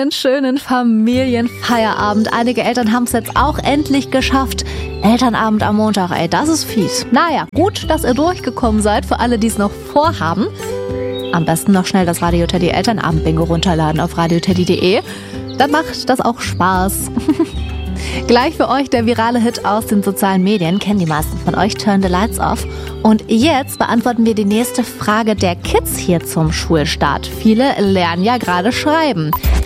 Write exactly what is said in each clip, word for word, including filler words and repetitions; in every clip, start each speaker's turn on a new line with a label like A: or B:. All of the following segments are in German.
A: Einen schönen Familienfeierabend. Einige Eltern haben es jetzt auch endlich geschafft. Elternabend am Montag, ey, das ist fies. Naja, gut, dass ihr durchgekommen seid. Für alle, die es noch vorhaben, am besten noch schnell das Radio Teddy Elternabend-Bingo runterladen auf radioteddy punkt de. Dann macht das auch Spaß. Gleich für euch der virale Hit aus den sozialen Medien. Kennen die meisten von euch, Turn the Lights Off. Und jetzt beantworten wir die nächste Frage der Kids hier zum Schulstart. Viele lernen ja gerade schreiben.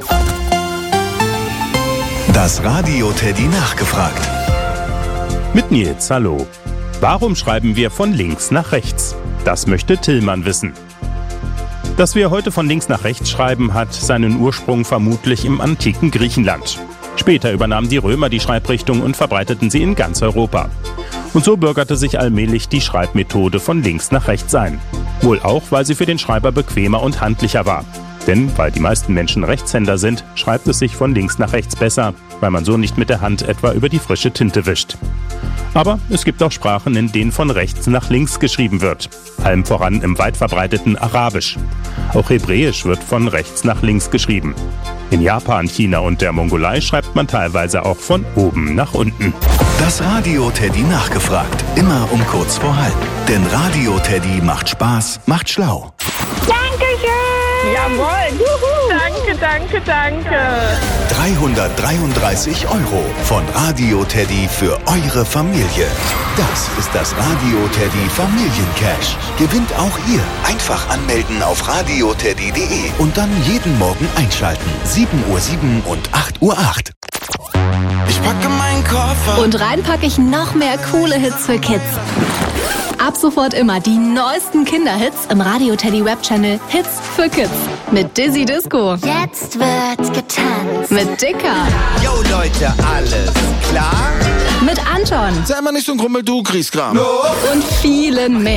B: Das Radio Teddy nachgefragt.
C: Mit Nils, hallo. Warum schreiben wir von links nach rechts? Das möchte Tillmann wissen. Dass wir heute von links nach rechts schreiben, hat seinen Ursprung vermutlich im antiken Griechenland. Später übernahmen die Römer die Schreibrichtung und verbreiteten sie in ganz Europa. Und so bürgerte sich allmählich die Schreibmethode von links nach rechts ein. Wohl auch, weil sie für den Schreiber bequemer und handlicher war. Denn weil die meisten Menschen Rechtshänder sind, schreibt es sich von links nach rechts besser, weil man so nicht mit der Hand etwa über die frische Tinte wischt. Aber es gibt auch Sprachen, in denen von rechts nach links geschrieben wird. Allem voran im weit verbreiteten Arabisch. Auch Hebräisch wird von rechts nach links geschrieben. In Japan, China und der Mongolei schreibt man teilweise auch von oben nach unten.
B: Das Radio Teddy nachgefragt. Immer um kurz vor halb. Denn Radio Teddy macht Spaß, macht schlau.
D: Dankeschön!
E: Jawohl! Juhu. Danke, danke, danke!
B: dreihundertdreiunddreißig Euro von Radio Teddy für eure Familie. Das ist das Radio Teddy Familiencash. Gewinnt auch ihr. Einfach anmelden auf radioteddy punkt de und dann jeden Morgen einschalten. sieben Uhr sieben und acht Uhr acht.
F: Ich packe meinen Koffer.
A: Und rein packe ich noch mehr coole Hits für Kids. Ab sofort immer die neuesten Kinderhits im Radio Teddy Webchannel Hits für Kids. Mit Dizzy Disco.
D: Jetzt wird getanzt.
A: Mit Dicker.
F: Yo Leute, alles klar?
A: Mit Anton.
F: Sei mal nicht so ein Grummel, du Griesgram.
A: Und vielen mehr.